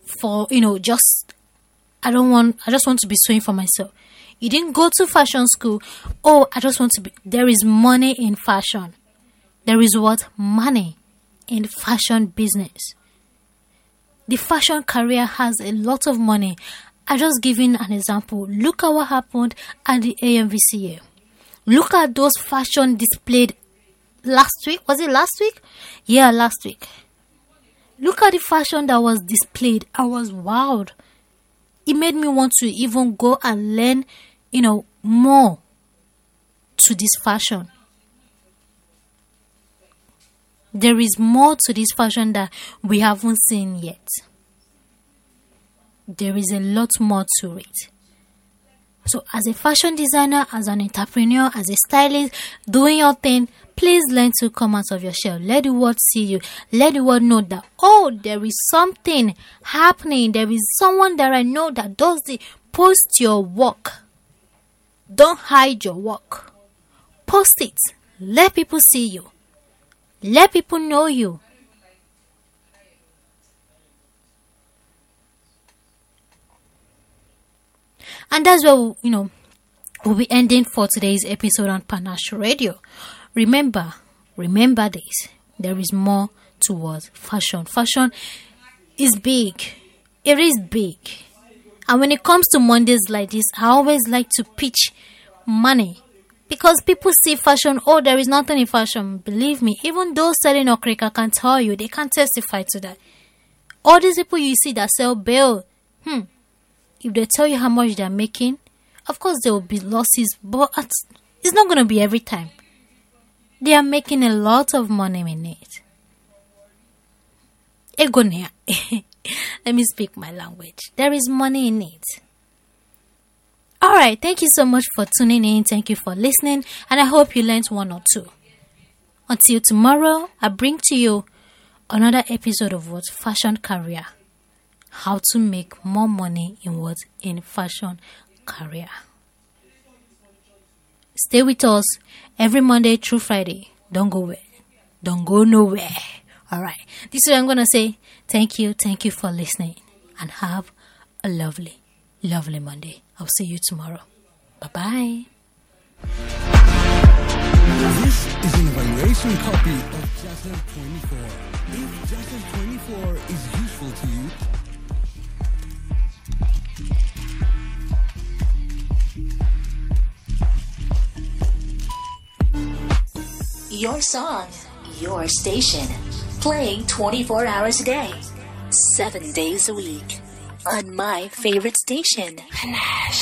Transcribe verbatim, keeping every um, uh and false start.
for, you know, just, I don't want, I just want to be sewing for myself. You didn't go to fashion school. Oh, I just want to be, there is money in fashion. There is what? Money in fashion business. The fashion career has a lot of money. I just giving an example. Look at what happened at the A M V C A. Look at those fashion displayed last week. Was it last week? Yeah, last week. Look at the fashion that was displayed. I was wowed. It made me want to even go and learn, you know, more to this fashion. There is more to this fashion that we haven't seen yet. There is a lot more to it. So as a fashion designer, as an entrepreneur, as a stylist, doing your thing, please learn to come out of your shell. Let the world see you. Let the world know that, oh, there is something happening. There is someone that I know that does it. Post your work. Don't hide your work. Post it. Let people see you. Let people know you. And that's where, we, you know, we'll be ending for today's episode on Panache Radio. Remember, remember this. There is more towards fashion. Fashion is big. It is big. And when it comes to Mondays like this, I always like to pitch money. Because people see fashion, oh, there is nothing in fashion. Believe me, even those selling okrika can tell you, they can't testify to that. All these people you see that sell bail, hmm, if they tell you how much they're making, of course there will be losses, but it's not going to be every time. They are making a lot of money in it. Egonia. Let me speak my language. There is money in it. Alright, thank you so much for tuning in. Thank you for listening. And I hope you learned one or two. Until tomorrow, I bring to you another episode of what? Fashion career. How to make more money in what? In fashion career. Stay with us every Monday through Friday. Don't go away. Don't go nowhere. Alright. This is what I'm going to say. Thank you. Thank you for listening. And have a lovely, lovely Monday. I'll see you tomorrow. Bye-bye. This is an evaluation copy of Jazz twenty-four. If Jazz twenty-four is useful to you. Your song, your station. Playing twenty-four hours a day. Seven days a week. On my favorite station. Panache.